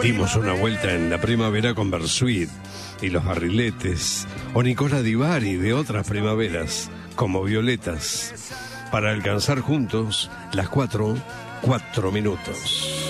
Dimos una vuelta en la primavera con Bersuit y los Barriletes, o Nicola Di Bari de otras primaveras, como Violetas, para alcanzar juntos las 4 minutos.